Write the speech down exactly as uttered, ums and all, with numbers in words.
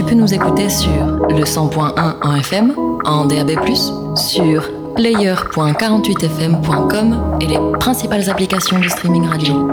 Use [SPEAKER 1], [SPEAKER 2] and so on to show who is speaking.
[SPEAKER 1] peux nous écouter sur le cent point un en F M, en D A B plus, sur player point quarante-huit f m point com et les principales applications de streaming radio.